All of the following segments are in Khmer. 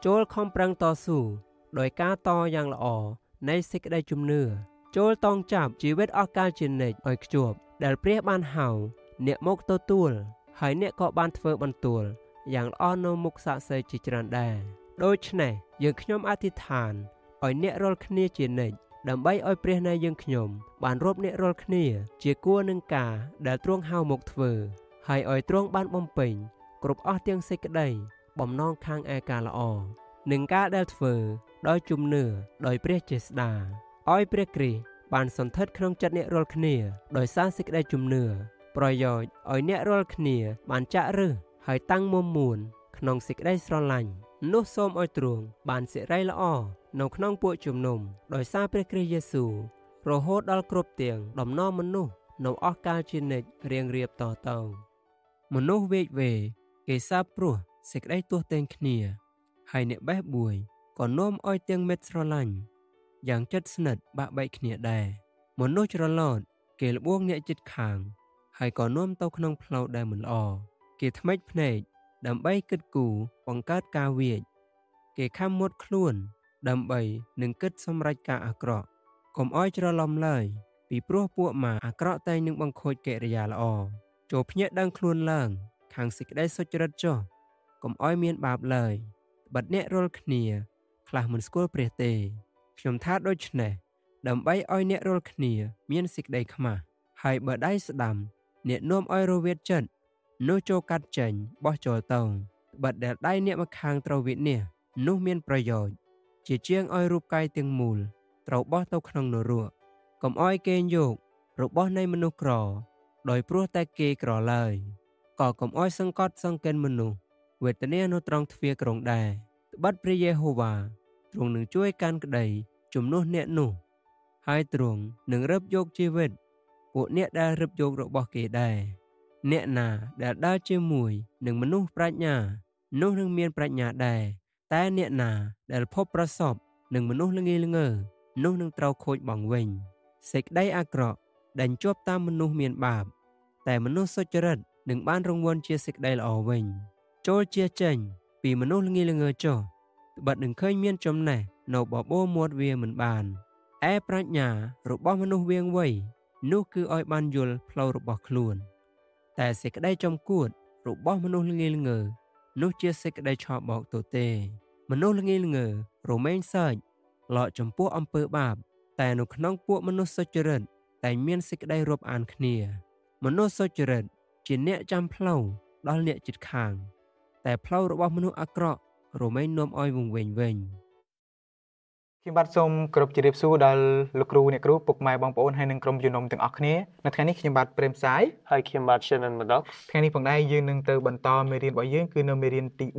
ចូលខំប្រឹងតស៊ូដោយការតយ៉ាងល្អនៃសេចក្តីជំនឿចូលតងចាប់ជីវិតអស់កលជានិច្ចឲ្យខ្ជាប់ដែលព្រះបានហៅអ្នកមកទទួលហើយអ្នកក៏បានធ្វើបន្ទូលយ៉ាងល្អនៅមុខសាក្សីជាច្រើនដែរដូច្នេះយើងខ្ញុំអធិដ្ឋានឲ្យអ្នករាល់គ្នាជានិច្ចដើម្បីឲ្យព្រះនៃយើងខ្ញុំបានរាប់អ្នករាល់គ្នាជាគួរនឹងការដែលទ្រង់ហៅមកធ្វើហើយឲ្យទ្រង់បានបំពេញគ្រប់អស់ទាំងសេចក្តីបំណងខាងឯការល្អនឹងការដែលធ្វើដោយជំនឿដោយព្រះចេស្តាឲ្យព្រះគ្រីស្ទបានសន្ធិដ្ឋក្នុងចិត្តអ្នករាល់គ្នាដោយសារសេចក្តីជំនឿប្រយោជន៍ឲ្យអ្នករាល់គ្នាបានចាក់ឫសហើយតាំងមុំមួនក្នុងសេចក្តីស្រឡាញ់នោះសូមឲ្យទ្រង់បានសិរីល្អនៅក្នុងពួកជំនុំដោយសារព្រះគ្រីស្ទយេស៊ូវរហូតដល់គ្រប់ទាំងដំណរមនុស្សនៅអស់កលជានិច្ចរៀងរៀបតទៅមនុស្សវេកវេគេសាបព្រោះសេចក្តីទោះតែងគ្នាហើយអ្នកបេះបួយក៏នាំឲ្យទាំងមិត្តស្រឡាញ់យ៉ាងជិតស្និទ្ធបាក់បែកគ្នាដែរមនុស្សច្រឡោតគេលបួងអ្នកជិតខាងហើយក៏នាំទៅក្នុងផ្លូវដែលមិនល្អគេថ្មិចភ្នែកដើម្បីគិតគូរបង្កើតការវាចគេខំមុតខ្លួនដើម្បីនឹងគិតសម្រេចការអាក្រក់កុំឲ្យច្រឡំឡើយពីព្រោះពួកម៉ាអាក្រក់តែងនឹងបង្ខូចកិរិយាល្អចូលភ្ញាក់ដឹងខ្លួនឡើងខាងសេចក្តីសុចរិតចុះកុំឲ្យមានបាបឡើយបាត់អ្នករាល់គ្នាខ្លះមិនស្គាល់ព្រះទេខ្ញុំថាដូច្នេះដើម្បីឲ្យអ្នករាល់គ្នាមានសេចក្តីខ្មាស់ហើយបើដៃស្ដាំអ្នកនាំឲ្យរវិតចិត្តនោះចូលកាត់ចេញបោះចូលទៅបាត់ដែលដៃអ្នកម្ខាងត្រូវវិនិច្ឆ័យនោះមានប្រយោជន៍ជាជាងឲ្យរូបកាយទាំងមូលត្រូវបោះទៅក្នុងនរកកុំឲ្យគេយករបស់នៃមនុស្សក្រដោយព្រោះតែគេក្រឡើយក៏កុំឲ្យសង្កត់សង្កិនមនុស្សវេទនានៅត្រង់ទ្វារក្រុងដែរត្បិតព្រះយេហូវ៉ាទ្រង់នឹងជួយកាន់ក្តីជំនួសអ្នកនោះហើយទ្រង់នឹងរឹបយកជីវិតពួកអ្នកដែលរឹបយករបស់គេដែរអ្នកណាដែលដើរជាមួយនឹងមនុស្សប្រាជ្ញានោះនឹងមានប្រាជ្ញាដែរតែអ្នកណាដែលភពប្រសពនឹងមនុស្សល្ងីល្ងើនោះនឹងត្រូវខូចបងវិញសេចក្តីអាក្រក់ដែលជាប់តាមមនុស្សមានបាបតែមនុស្សសុចរិតនឹងបានរង្វាន់ជាសេចក្តីល្អវិញចូលជាចេញពីមនុស្សល្ងីល្ងើចុះត្បិតនឹងឃើញមានចំណេះនៅបបោមាត់វាមិនបានឯប្រាជ្ញារបស់មនុស្សវៀងវៃនោះគឺឲ្យបានយល់ផ្លូវរបស់ខ្លួនតែសេចក្តីចំគួតរបស់មនុស្សល្ងីល្ងើនោះជាសេចក្តីឆោបបោកទៅទេមនុស្សល្ងីល្ងើរមែងសើចឡកចំពោះអំពើបាបតែនៅក្នុងពួកមនុស្សសុចរិតតែមានសេចក្តីរាប់អានគ្នាមនុស្សសុចរិតជាអ្នកចាំផ្លូវដល់អ្នកជិតខាងតែផ្លូវរបស់មនុស្សអាក្រក់រមែងនាំឲ្យវង្វេងវិញខ្ញុំបាទសូមគោរពជម្រាបសួរដល់លោកគ្រូអ្នកគ្រូពុកម៉ែបងប្អូនហើយនិងក្រុមជំនុំទាំងអស់គ្នានៅថ្ងៃនេះខ្ញុំបាទព្រេមសាយហើយខ្ញុំបាទ Shannon Maddox ថ្ងៃនេះផងដែរយើងនឹងទៅបន្តមេរៀនរបស់យើងគឺនៅមេរៀនទី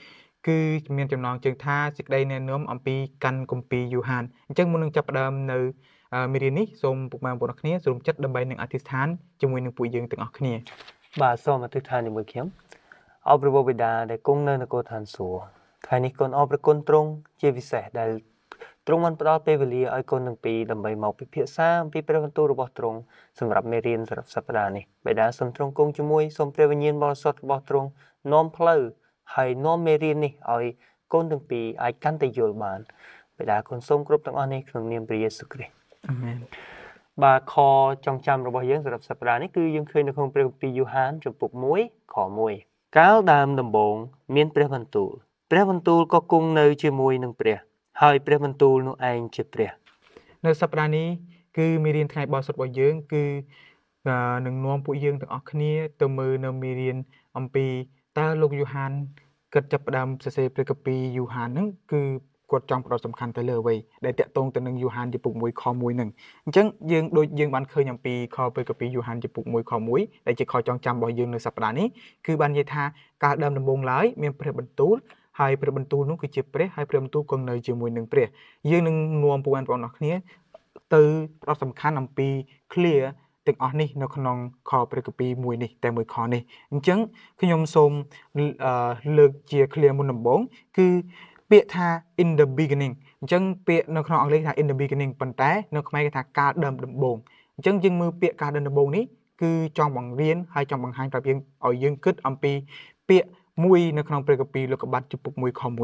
3គឺមានចំណងជើងថាសេចក្តីណែនាំអំពីកាន់គម្ពីរយូហានអញ្ចឹងមុននឹងចាប់ផ្ដើមនៅមេរៀននេះសូមពុកម៉ែបងប្អូនគ្នាសូមចិត្តដើម្បីនឹងអធិដ្ឋានជាមួយនឹងពួកយើងទាំងអស់គ្នាបាទសូមអធិដ្ឋានជាមួយខ្ញុំអបព្រះបិតាដែលគង់នៅនគរឋានសួគ៌ថ្ងៃនេះកូនអរព្រគុណទ្រង់ជាពិសេសដែលទ្រង់បានផ្ដល់ពេលវេលាឲ្យកូនទាំងពីរដើម្បីមកពិភាក្សាអំពីព្រះបន្ទូលរបស់ទ្រង់សម្រាប់មេរៀនសម្រាប់សប្តាហ៍នេះបិតាសូមទ្រង់គង់ជាមួយសូមព្រះវិញ្ញាណបរិសុទ្ធរបស់ទ្រង់នាំផ្លូវហើយនាំមេរៀននេះឲ្យកូនទាំងពីរអាចកាន់តែយល់បានបិតាគុណសូមគ្រប់ទាំងអស់នេះក្នុងនាមព្រះយេស៊ូវគ្រីស្ទអាមែនបាទខចងចាំរបស់យើងសម្រាប់សប្តាហ៍នេះគឺយើងឃើញនៅក្នុងព្រះគម្ពីរយូហានចំពុក1ខ1កាលដើមដំបូងមានព្រះបន្ទូលក៏គង់នៅជាមួយនឹងព្រះហើយព្រះបន្ទូលនោះឯងជាព្រះនៅសប្តាហ៍នេះគឺមេរៀនថ្ងៃបរិសុទ្ធរបស់យើងគឺនឹងនាំពួកយើងទាំងអស់គ្នាទៅមើលនៅមេរៀនអំពីតើលោកយូហានគិតចាប់ផ្ដើមសរសេរព្រះគម្ពីរយូហានហ្នឹងគឺគាត់ចង់ផ្ដោតសំខាន់ទៅលើអ្វីដែលតាក់ទងទៅនឹងយូហានចំពុក1ខ1ហ្នឹងអញ្ចឹងយើងបានឃើញអំពីខព្រះគម្ពីរយូហានចំពុក1ខ1ដែលជាខចងចាំរបស់យើងនៅសប្តាហ៍នេះគឺបាននិយាយថាកាលដើមដំបូងឡើយមានព្រះបន្ទូលហើយព្រះបន្ទូលនោះគឺជាព្រះហើយព្រះបន្ទូលគង់នៅជាមួយនឹងព្រះយើងនឹងនាំពួកបងប្អូនអរគ្នាទៅផ្ដោតសំខាន់អំពី clear ទាំងអស់នេះនៅក្នុងខព្រះគម្ពីរមួយនេះតែមួយខនេះអញ្ចឹងខ្ញុំសូមលើកជា clear មុនដំបូងគឺពាក្យថា in the beginning អញ្ចឹងពាក្យនៅក្នុងអង់គ្លេសថា in the beginning ប៉ុន្តែនៅខ្មែរគេថាកាលដើមដំបូងអញ្ចឹងយើងមើលពាក្យកាលដើមដំបូងនេះគឺចង់បង្រៀនហើយចង់បង្ហាញប្រាប់យើងឲ្យយើងគិតអំពីពាក្យមួយនៅក្នុងព្រះគម្ពីរលោកុបាទចំពុក1ខ1ដែរ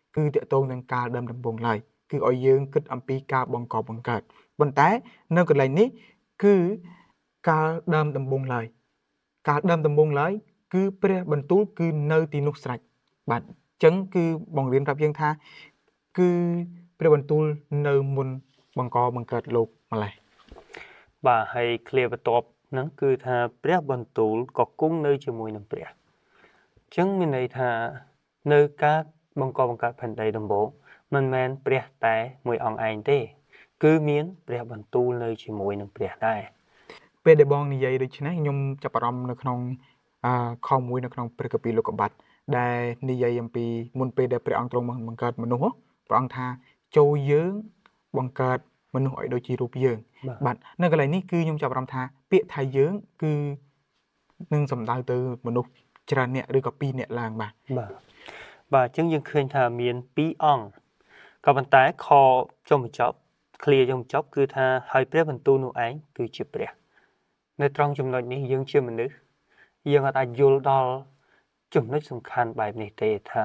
គឺតកតងនឹងការដើមដំបូងឡើយគឺឲ្យយើងគិតអំពីការបង្កបង្កើតប៉ុន្តែនៅកន្លែងនេះគឺការដើមដំបូងឡើយការដើមដំបូងឡើយគឺព្រះបន្ទូលគឺនៅទីនោះស្រេចបាទអញ្ចឹងគឺបង្រៀនប្រាប់យើងថាគឺព្រះបន្ទូលនៅមុនបង្កបង្កើតលោកម្លេះបាទហើយឃ្លាបន្ទាប់ហ្នឹងគឺថាព្រះបន្ទូលក៏គង់នៅជាមួយនឹងព្រះអញ្ចឹងមានន័យថានៅការបង្កបង្កើតផែនដីដំបូងមិនមែនព្រះតែមួយអង្គឯងទេគឺមានព្រះបន្ទូលនៅជាមួយនឹងព្រះដែរពេលដែលបងនិយាយដូចនេះខ្ញុំចាប់អារម្មណ៍នៅក្នុងខមួយនៅក្នុងព្រះគម្ពីរលោកុបាទដែលនិយាយអំពីមុនពេលដែលព្រះអង្គទ្រង់បង្កើតមនុស្សព្រះអង្គថាចូលយើងបង្កើតមនុស្សឲ្យដូចជារូបយើងបាទនៅកន្លែងនេះគឺខ្ញុំចាប់អារម្មណ៍ថាពាក្យថាយើងគឺនឹងសំដៅទៅមនុស្សច្រើនអ្នកឬក៏2អ្នកឡើងបាទអញ្ចឹងយើងឃើញថាមាន2អង្គក៏ប៉ុន្តែខចុងបញ្ចប់ឃ្លាចុងបញ្ចប់គឺថាហើយព្រះបន្ទូលនោះឯងគឺជាព្រះនៅត្រង់ចំណុចនេះយើងជាមនុស្សយើងអាចយល់ដល់ចំណុចសំខាន់បែបនេះទេថា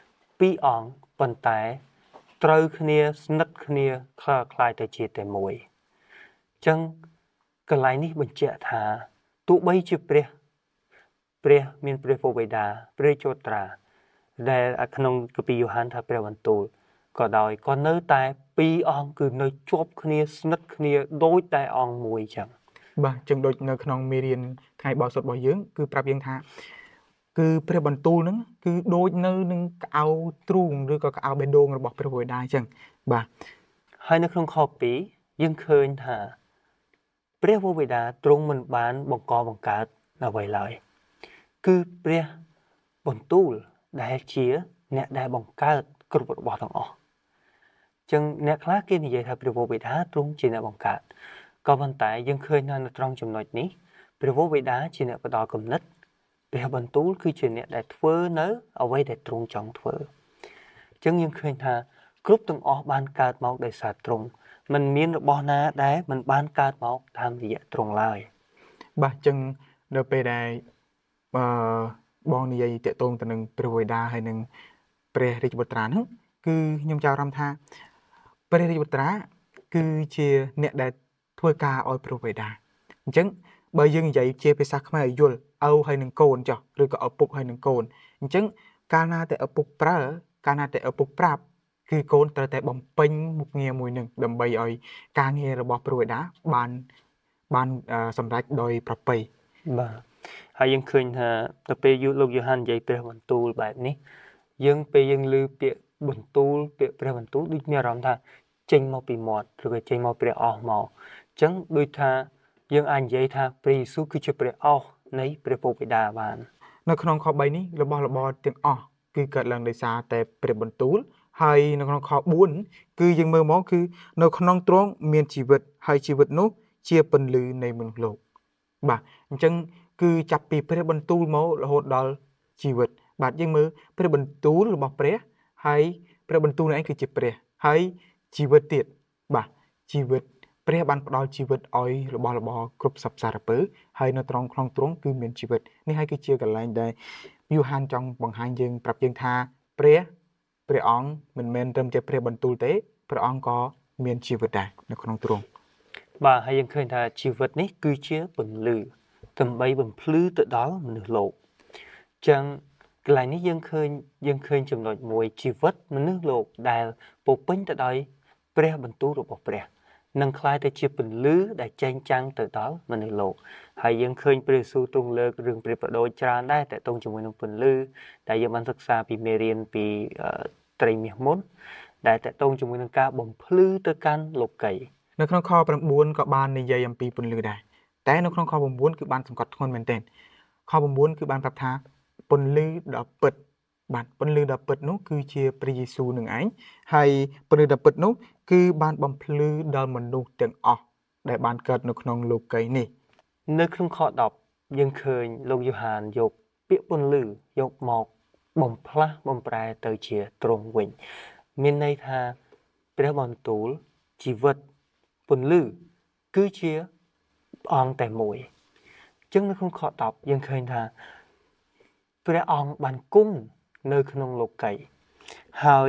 2អង្គប៉ុន្តែត្រូវគ្នាស្និទ្ធគ្នាคล้ายទៅជាតែមួយអញ្ចឹងកន្លែងនេះបញ្ជាក់ថាទោះបីជាព្រះមានព្រះពុទ្ធបិតាព្រះជោត្រាដែលក្នុងកាពីយ៉ូហានថាព្រះបន្ទូលក៏ដោយក៏នៅតែ2អង្គគឺនៅជាប់គ្នាស្និទ្ធគ្នាដូចតែអង្គមួយអញ្ចឹងបាទចឹងដូចនៅក្នុងមេរៀនថ្ងៃបោសុតរបស់យើងគឺប្រាប់យើងថាគឺព្រះបន្ទូលហ្នឹងគឺដូចនៅនឹងក្អៅទ្រូងឬក៏ក្អៅបេះដូងរបស់ព្រះវេដាអញ្ចឹងបាទហើយនៅក្នុងខ2យើងឃើញថាព្រះវេដាទ្រង់មិនបានបង្កបង្កើតអ្វីឡើយគឺព្រះបន្ទូលដែលជាអ្នកដែលបង្កើតគ្រប់របស់ទាំងអស់ចឹងអ្នកខ្លះគេនិយាយថាព្រះវេដាទ្រង់ជាអ្នកបង្កើតក៏ប៉ុន្តែយើងឃើញនៅត្រង់ចំណុចនេះព្រះវេដាជាអ្នកផ្ដល់គំនិតព្រះបន្ទូលគឺជាអ្នកដែលធ្វើនៅអ្វីដែលទ្រង់ចង់ធ្វើចឹងយើងឃើញថាគ្រប់ទាំងអស់បានកើតមកដោយសារទ្រង់មិនមានរបស់ណាដែលមិនបានកើតមកតាមរយៈទ្រង់ឡើយបាទចឹងនៅពេលដែលបងនិយាយតាក់ទងទៅនឹងព្រះវេដាហើយនឹងព្រះរាជបុត្រាហ្នឹងគឺខ្ញុំចាប់អារម្មណ៍ថាព្រះរាជបុត្រាគឺជាអ្នកដែលធ្វើការឲ្យព្រះវេដាអញ្ចឹងបើយើងនិយាយជាភាសាខ្មែរឲ្យយល់ឪហើយនឹងកូនចុះឬក៏ឪពុកហើយនឹងកូនអញ្ចឹងកាលណាតែឪពុកប្រើកាលណាតែឪពុកប្រាប់គឺកូនត្រូវតែបំពេញមុខងារមួយនឹងដើម្បីឲ្យការងាររបស់ព្រះវេដាបានសម្រេចដោយប្រពៃបាទហើយយើងឃើញថាទៅពេលលោកយ៉ូហាននិយាយព្រះបន្ទូលបែបនេះយើងពេលយើងឮពាក្យបន្ទូលពាក្យព្រះបន្ទូលដូចមានអារម្មណ៍ថាចេញមកពីមាត់ឬក៏ចេញមកព្រះអស់មកអញ្ចឹងដូចថាយើងអាចនិយាយថាព្រះយេស៊ូវគឺជាព្រះអស់នៃព្រះពុទ្ធបិតាបាននៅក្នុងខ3នេះរបស់របរទាំងអស់គឺកើតឡើងដោយសារតែព្រះបន្ទូលហើយនៅក្នុងខ4គឺយើងមើលមកគឺនៅក្នុងទ្រង់មានជីវិតហើយជីវិតនោះជាពន្លឺនៃមនុស្សលោកបាទអញ្ចឹងគឺចាប់ពីព្រះបន្ទូលមករហូតដល់ជីវិតបាទយើងមើលព្រះបន្ទូលរបស់ព្រះហើយព្រះបន្ទូលនេះឯងគឺជាព្រះហើយជីវិតទៀតបាទជីវិតព្រះបានផ្ដល់ជីវិតឲ្យរបស់របរគ្រប់សពសារពើហើយនៅត្រង់ក្នុងទ្រង់គឺមានជីវិតនេះហើយគឺជាកន្លែងដែលយូហានចង់បង្ហាញយើងប្រាប់យើងថាព្រះអង្គមិនមែនត្រឹមតែព្រះបន្ទូលទេព្រះអង្គក៏មានជីវិតដែរនៅក្នុងទ្រង់បាទហើយយើងឃើញថាជីវិតនេះគឺជាពន្លឺដើម្បីបំភ្លឺទៅដល់មនុស្សលោកអញ្ចឹងកន្លែងនេះយើងឃើញចំណុចមួយជីវិតមនុស្សលោកដែលពោពេញទៅដោយព្រះបន្ទូលរបស់ព្រះនឹងคล้ายទៅជាពន្លឺដែលចែងចាំងទៅដល់មនុស្សលោកហើយយើងឃើញព្រះយេស៊ូវទ្រង់លើករឿងព្រះបដូចច្រើនដែរតើតងជាមួយនឹងពន្លឺដែលយើងបានសិក្សាពីមេរៀនពីត្រីមាសមុនដែលតើតងជាមួយនឹងការបំភ្លឺទៅកាន់លោកីនៅក្នុងខ9ក៏បាននិយាយអំពីពន្លឺដែរតែនៅក្នុងខ9គឺបានសង្កត់ធ្ងន់មែនទែនខ9គឺបានប្រាប់ថាពន្លឺដ៏ពិតបាទពន្លឺដ៏ពិតនោះគឺជាព្រះយេស៊ូវនឹងឯងហើយពន្លឺដ៏ពិតនោះគឺបានបំភ្លឺដល់មនុស្សទាំងអស់ដែលបានកើតនៅក្នុងលោកីនេះនៅក្នុងខ10យើងឃើញលោកយ៉ូហានយកពាក្យពន្លឺយកមកបំផ្លាស់បំប្រែទៅជាទ្រង់វិញមានន័យថាព្រះបន្ទូលជីវិតពន្លឺគឺជាអង្គតែមួយអញ្ចឹងនៅក្នុងខ10យើងឃើញថាព្រះអង្គបានគង់នៅក្នុងលោកីហើយ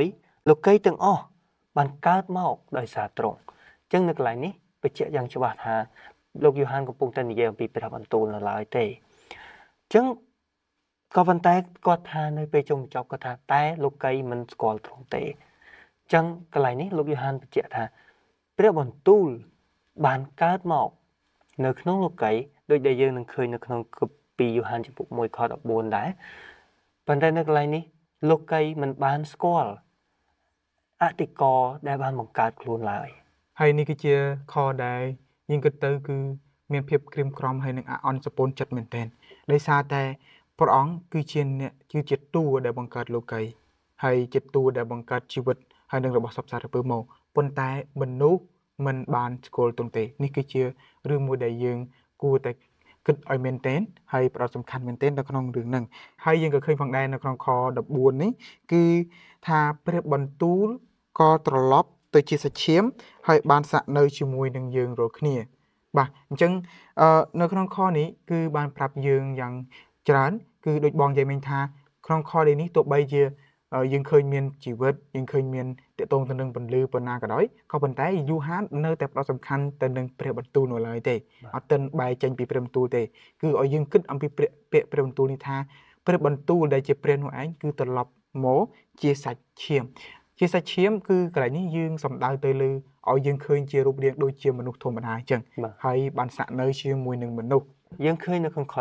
លោកីទាំងអស់បានកើតមកដោយសារទ្រង់អញ្ចឹងនៅកន្លែងនេះបញ្ជាក់យ៉ាងច្បាស់ថាលោកយូហានកំពុងតែនិយាយអំពីព្រះបន្ទូលនៅឡើយទេអញ្ចឹងក៏ប៉ុន្តែគាត់ថានៅពេលចុងបញ្ចប់គាត់ថាតែលោកីមិនស្គាល់ទ្រង់ទេអញ្ចឹងកន្លែងនេះលោកយូហានបញ្ជាក់ថាព្រះបន្ទូលបានកើតមកនៅក្នុងលោកីដូចដែលយើងនឹងឃើញនៅក្នុងគម្ពីរយូហានចំពុក1ខ14ដែរប៉ុន្តែនៅកន្លែងនេះលោកីមិនបានស្គាល់អតិកោដែលបានបង្កើតខ្លួនឡើយហើយនេះគឺជាខដែលយើងគិតទៅគឺមានភាពក្រៀមក្រំហើយនឹងអន់សពូនចិត្តមែនទែនដោយសារតែព្រះអង្គគឺជាតួដែលបង្កើតលោកីហើយជាតួដែលបង្កើតជីវិតហើយនឹងរបស់សពសារពើមកប៉ុន្តែមនុស្សមិនបានស្គាល់ទ្រង់ទេនេះគឺជារឿងមួយដែលយើងគួរតែគិតឲ្យមែនទែនហើយផ្ដោតសំខាន់មែនទែននៅក្នុងរឿងហ្នឹងហើយយើងក៏ឃើញផងដែរនៅក្នុងខ14នេះគឺថាព្រះបន្ទូលក៏ត្រឡប់ទៅជាសាច់ឈាមហើយបានសាក់នៅជាមួយនឹងយើងរាល់គ្នាបាទអញ្ចឹងនៅក្នុងខនេះគឺបានប្រាប់យើងយ៉ាងច្រើនគឺដូចបងនិយាយមិញថាក្នុងខនេះទោះបីជាយើងឃើញមានជីវិតយើងឃើញមានតកតងទៅនឹងពន្លឺប៉ុណ្ណាក៏ដោយក៏ប៉ុន្តែយូហាននៅតែផ្ដោតសំខាន់ទៅនឹងព្រះបន្ទូលនៅឡើយទេអត់ទាន់បែរចេញពីព្រះបន្ទូលទេគឺឲ្យយើងគិតអំពីពាក្យព្រះបន្ទូលនេះថាព្រះបន្ទូលដែលជាព្រះនោះឯងគឺត្រឡប់មកជាសាច់ឈាមគឺកន្លែងនេះយើងសំដៅទៅលើឲ្យយើងឃើញជារូបរាងដូចជាមនុស្សធម្មតាអញ្ចឹងហើយបានសាក់នៅជាមួយនឹងមនុស្សយើងឃើញនៅក្នុងខ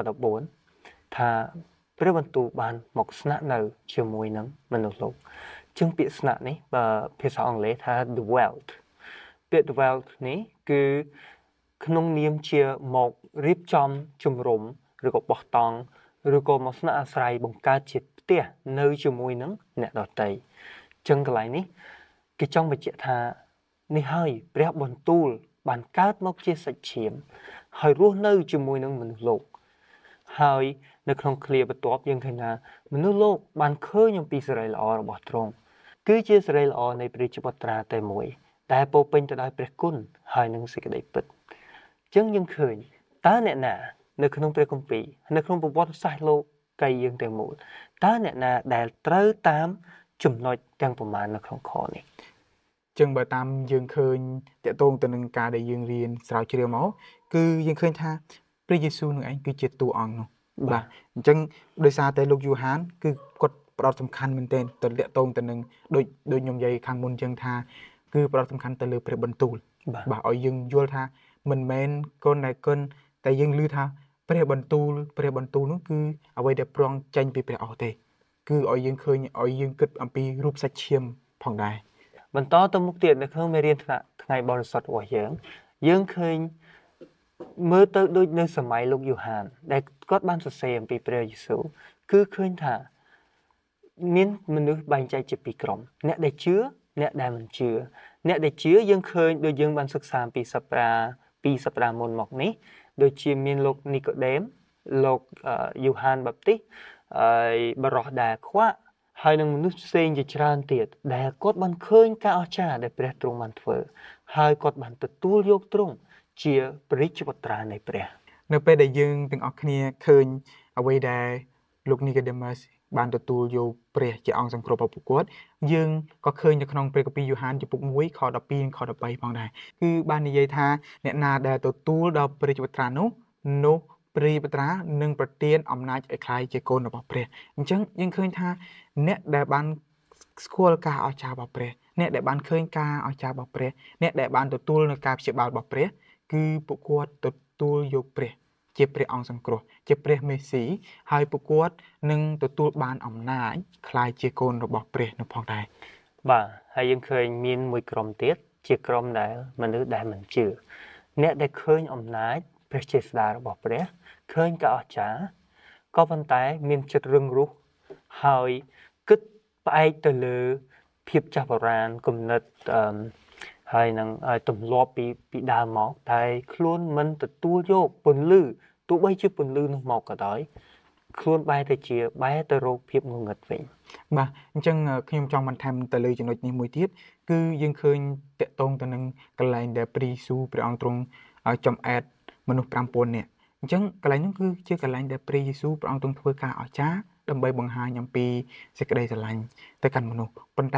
14ថាព្រះបន្ទូលបានមកស្នាក់នៅជាមួយនឹងមនុស្សលោកជាងពាក្យស្នាក់នេះបើភាសាអង់គ្លេសថា dwelt ពាក្យ dwelt នេះគឺក្នុងនាមជាមករៀបចំជំរុំឬក៏បោះតង់ឬក៏មកស្នាក់អាស្រ័យបង្កើតជាផ្ទះនៅជាមួយនឹងអ្នកដទៃចឹងកន្លែងនេះគេចង់បញ្ជាក់ថានេះហើយព្រះបន្ទូលបានកើតមកជាសាច់ឈាមហើយរស់នៅជាមួយនឹងមនុស្សលោកហើយនៅក្នុងឃ្លាបន្ទាប់យើងឃើញថាមនុស្សលោកបានឃើញអំពីសេរីល្អរបស់ទ្រង់គឺជាសេរីល្អនៃព្រះជាបុត្រាតែមួយដែលពោពេញទៅដោយព្រះគុណហើយនឹងសេចក្តីពិតអញ្ចឹងយើងឃើញតើអ្នកណានៅក្នុងព្រះគម្ពីរនៅក្នុងប្រវត្តិសាស្ត្រលោកកាយយើងទាំងមូលតើអ្នកណាដែលត្រូវតាមចំណុចទាំងប្រមាណនៅក្នុងខនេះចឹងបើតាមយើងឃើញតកតងទៅនឹងការដែលយើងរៀនស្រាវជ្រាវមកគឺយើងឃើញថាព្រះយេស៊ូវនឹងឯងគឺជាតួអង្គនោះបាទអញ្ចឹងដោយសារតែលោកយូហានគឺគាត់ផ្ដោតសំខាន់មែនទែនទៅតកតងទៅនឹងដូចខ្ញុំនិយាយខាងមុនចឹងថាគឺផ្ដោតសំខាន់ទៅលើព្រះបន្ទូលបាទឲ្យយើងយល់ថាមិនមែនកូនតែយើងឮថាព្រះបន្ទូលនោះគឺអ្វីដែលប្រងចេញពីព្រះអស់ទេគឺឲ្យយើងឃើញឲ្យយើងគិតអំពីរូបសាច់ឈាមផងដែរបន្តទៅមុខទៀតនៅក្នុងមេរៀនថ្ងៃបរិសុទ្ធរបស់យើងឃើញមើលទៅដូចនៅសម័យលោកយូហានដែលគាត់បានសរសេរអំពីព្រះយេស៊ូវគឺឃើញថាមានមនុស្សបែងចែកជាពីរក្រុមអ្នកដែលជឿអ្នកដែលមិនជឿអ្នកដែលជឿយើងឃើញដូចយើងបានសិក្សាពីសប្តាហ៍មុនមកនេះដូចជាមានលោកនីកូដេមលោកយូហានបាប់ទីសហើយបរោះដែលខ្វាក់ហើយនឹងមនុស្សផ្សេងជាច្រើនទៀតដែលគាត់បានឃើញការអស្ចារ្យដែលព្រះទ្រង់បានធ្វើហើយគាត់បានទទួលយកទ្រង់ជាព្រះជាបុត្រានៃព្រះនៅពេលដែលយើងទាំងអស់គ្នាឃើញអ្វីដែលលោកនីកូដេម៉ាសបានទទួលយកព្រះជាអង្គសង្គ្រោះរបស់ពួកគាត់យើងក៏ឃើញនៅក្នុងព្រះគម្ពីរយូហានចំពុក1ខ12និងខ13ផងដែរគឺបាននិយាយថាអ្នកណាដែលទទួលដល់ព្រះជាបុត្រានោះព្រះបុត្រានឹងប្រទានអំណាចឲ្យក្លាយជាកូនរបស់ព្រះអញ្ចឹងយើងឃើញថាអ្នកដែលបានស្គាល់ការអស្ចារ្យរបស់ព្រះអ្នកដែលបានឃើញការអស្ចារ្យរបស់ព្រះអ្នកដែលបានទទួលនៅការព្យាបាលរបស់ព្រះគឺពួកគាត់ទទួលយកព្រះជាព្រះអង្គសង្គ្រោះជាព្រះមេស៊ីហើយពួកគាត់នឹងទទួលបានអំណាចក្លាយជាកូនរបស់ព្រះនៅផងដែរបាទហើយយើងឃើញមានមួយក្រុមទៀតជាក្រុមដែលមនុស្សដែលមិនជឿអ្នកដែលឃើញអំណាចព្រះចេស្តារបស់ព្រះឃើញការអស្ចារ្យក៏ប៉ុន្តែមានចិត្តរឹងរូសហើយគិតផ្អែកទៅលើភាពចាស់បុរាណគំនិតហើយនឹងទម្លាប់ពីដើមមកតែខ្លួនមិនទទួលយកពន្លឺទោះបីជាពន្លឺនោះមកក៏ដោយខ្លួនបែរទៅរកភាពងងឹតវិញបាទអញ្ចឹងខ្ញុំចង់បន្ថែមទៅលើចំណុចនេះមួយទៀតគឺយើងឃើញតកតងទៅនឹងកន្លែងដែលព្រះយេស៊ូវព្រះអង្គទ្រង់ចំអែតមនុស្ស 5000 នាក់អញ្ចឹងកន្លែងនោះគឺជាកន្លែងដែលព្រះយេស៊ូវព្រះអង្គទ្រង់ធ្វើការអស្ចារ្យដើម្បីបង្ហាញអំពីសេចក្តីស្រឡាញ់ទៅកាន់មនុស្សប៉ុន្តែ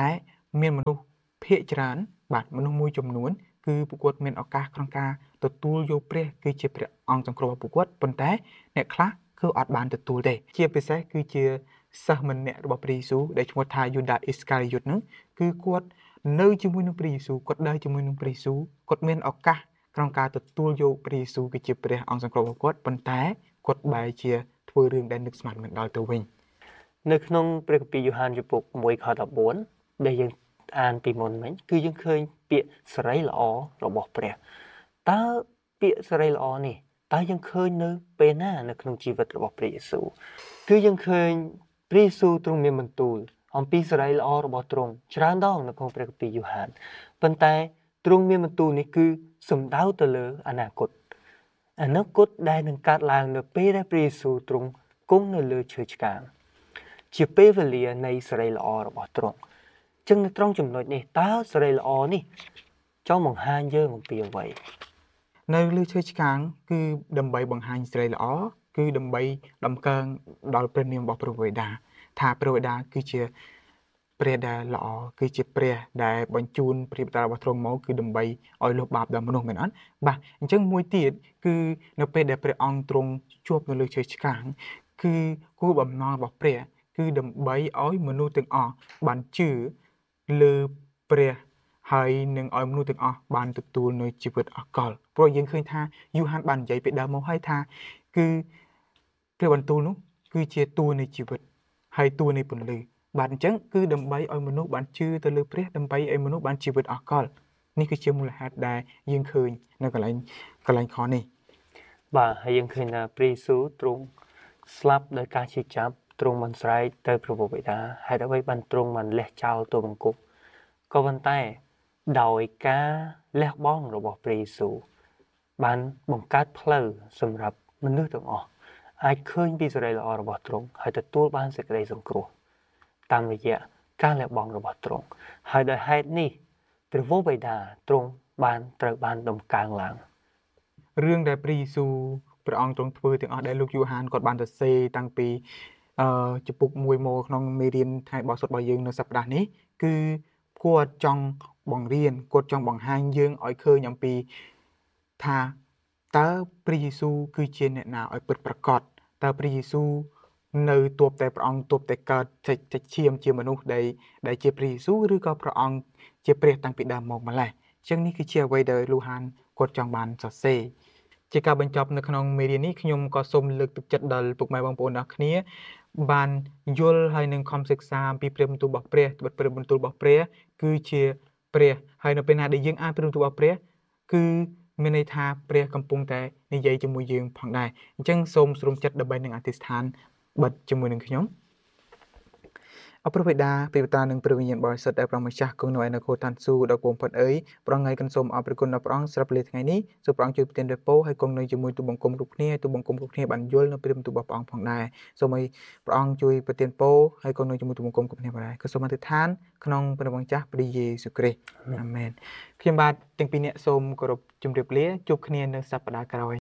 មានមនុស្សភាគច្រើនបាទមនុស្សមួយចំនួនគឺពួកគាត់មានឱកាសក្នុងការទទួលយកព្រះគឺជាព្រះអង្គសង្គ្រោះរបស់ពួកគាត់ប៉ុន្តែអ្នកខ្លះគឺអត់បានទទួលទេជាពិសេសគឺជាសិស្សម្នាក់របស់ព្រះយេស៊ូវដែលឈ្មោះថាយូដាអ៊ីស្ការីយ៉ូតហ្នឹងគឺគាត់នៅជាមួយនឹងព្រះយេស៊ូវគាត់ដើរជាមួយនឹងព្រះយេស៊ូវគាត់មានឱកាសក្នុងការទទួលយកព្រះយេស៊ូវគឺជាព្រះអង្គសង្គ្រោះរបស់គាត់ប៉ុន្តែគាត់បែរជាធ្វើរឿងដែលនឹកស្មានមិនដល់ទៅវិញនៅក្នុងព្រះគម្ពីរយ៉ូហានជំពូក1ខ14ដែលយើងអានពីមុនមិញគឺយើងឃើញពាក្យសេរីល្អរបស់ព្រះតើពាក្យសេរីល្អនេះតើយើងឃើញនៅពេលណានៅក្នុងជីវិតរបស់ព្រះយេស៊ូវគឺយើងឃើញព្រះយេស៊ូវទ្រង់មានបន្ទូលអំពីសេរីល្អរបស់ទ្រង់ច្រើនដងនៅក្នុងព្រះគម្ពីរយ៉ូហានប៉ុន្តែទ្រង់មានបន្ទូលនេះគឺសំដៅទៅលើអនាគតដែលនឹងកើតឡើងនៅពេលដែលព្រះយេស៊ូវទ្រង់គង់នៅលើឈើឆ្កាងជាពេលវេលានៃសេរីល្អរបស់ទ្រង់ចឹងនៅត្រង់ចំណុចនេះតើសេរីល្អនេះចង់បង្ហាញយើងអំពីអ្វីនៅលើឈើឆ្កាងគឺដើម្បីបង្ហាញសេរីល្អគឺដើម្បីដំកើងដល់ព្រះនាមរបស់ព្រះវេដាថាព្រះវេដាគឺជាព្រះដែលល្អគឺជាព្រះដែលបញ្ជូនព្រះបិតារបស់ទ្រង់មកគឺដើម្បីឲ្យលុបបាបដល់មនុស្សមែនអត់បាទអញ្ចឹងមួយទៀតគឺនៅពេលដែលព្រះអង្គទ្រង់ជួបនៅលើឈើឆ្កាងគឺគោលបំណងរបស់ព្រះគឺដើម្បីឲ្យមនុស្សទាំងអស់បានជឿលើព្រះហើយនឹងឲ្យមនុស្សទាំងអស់បានទទួលនូវជីវិតអកលព្រោះយើងឃើញថាយូហានបាននិយាយពីដើមមកហើយថាគឺព្រះបន្ទូលនោះគឺជាតួនៃជីវិតហើយតួនៃពន្លឺបាទអញ្ចឹងគឺដើម្បីឲ្យមនុស្សបានជឿទៅលើព្រះដើម្បីឲ្យមនុស្សបានជីវិតអកលនេះគឺជាមូលហេតុដែលយើងឃើញនៅកន្លែងខនេះបាទហើយយើងឃើញថាព្រះយេស៊ូវទ្រង់ស្លាប់ដោយការឈឺចាប់ទ្រង់មិនស្រែកទៅព្រះបិតាហេតុអ្វីបានទ្រង់មិនលះចោលទូបង្គំក៏ប៉ុន្តែដោយការលះបង់របស់ព្រះយេស៊ូវបានបង្កើតផ្លូវសម្រាប់មនុស្សទាំងអស់អាចឃើញពីសេរីល្អរបស់ទ្រង់ហើយទទួលបានសេចក្តីសង្គ្រោះតាមរយៈការលះបង់របស់ទ្រង់ហើយដោយហេតុនេះព្រះវរបិតាទ្រង់បានត្រូវបានដំកើងឡើងរឿងដែលព្រះយេស៊ូវព្រះអង្គទ្រង់ធ្វើទាំងអស់ដែលលោកយូហានគាត់បានសរសេរតាំងពីជំពូក1មកក្នុងមេរៀនថ្ងៃបោះសុតរបស់យើងនៅសប្តាហ៍នេះគឺគាត់ចង់បង្រៀនគាត់ចង់បង្ហាញយើងឲ្យឃើញអំពីថាតើព្រះយេស៊ូវគឺជាអ្នកណាឲ្យពិតប្រាកដតើព្រះយេស៊ូវនៅទោបតែព្រះអង្គទោបតែកើតចេញឈាមជាមនុស្សដែលជាព្រះយេស៊ូវឬក៏ព្រះអង្គជាព្រះតាំងពីដើមមកម្ល៉េះអញ្ចឹងនេះគឺជាអ្វីដែលលូហានគាត់ចង់បានសរសេរជាការបញ្ចប់នៅក្នុងមេរៀននេះខ្ញុំក៏សូមលើកទឹកចិត្តដល់ពុកម៉ែបងប្អូនទាំងគ្នាបានយល់ហើយនឹងខំសិក្សាអំពីព្រះបន្ទូលរបស់ព្រះព្រះបន្ទូលរបស់ព្រះគឺជាព្រះហើយនៅពេលណាដែលយើងអានព្រះបន្ទូលរបស់ព្រះគឺមានន័យថាព្រះកំពុងតែនិយាយជាមួយយើងផងដែរអញ្ចឹងសូមស្រុំចិត្តដើម្បីនឹងអធិស្ឋានបិទជាមួយនឹងខ្ញុំអព្រះបិតាព្រះបិតានិងព្រះវិញ្ញាណបរិសុទ្ធដែលព្រះម្ចាស់គង់នៅឯនគរឋានសួគ៌ដ៏គង់ផុតអើយព្រះអង្គហើយគង់សូមអរគុណដល់ព្រះអង្គស្រាប់ពេលថ្ងៃនេះសូមព្រះអង្គជួយប្រទានព្រះពរហើយគង់នៅជាមួយទូបង្គំគ្រប់គ្នាទូបង្គំគ្រប់គ្នាបានយល់នៅព្រះបន្ទូលរបស់ព្រះអង្គផងដែរសូមឲ្យព្រះអង្គជួយប្រទានពរហើយគង់នៅជាមួយទូបង្គំគ្រប់គ្នាផងដែរក៏សូមអធិដ្ឋានក្នុងព្រះម្ចាស់ព្រះយេស៊ូវគ្រីស្ទអាមែនខ្ញុំបាទទាំងពីរអ្នកសូមគោរពជម្រាបលាជួបគ្នានៅសប្តាហ៍ក្រោយ